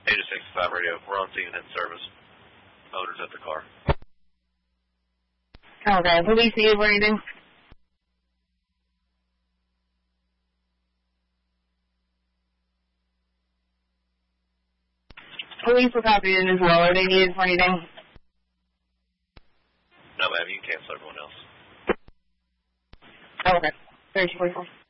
865 radio. We're on scene and service. Motors at the car. Okay, police need anything? Police will copy in as well. Are they needed for anything? No, ma'am. You can cancel everyone else. Okay. 3244.